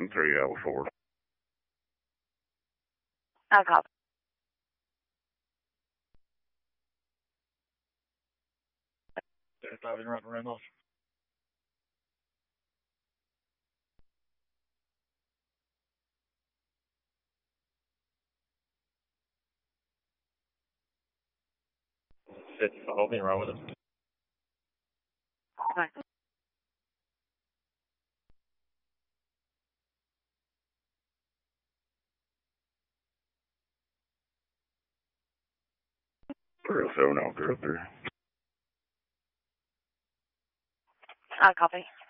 3L4. I'll copy. Driving around Ramos. Follow me around with it. Fine. Real phone, I'll go through. I'll copy.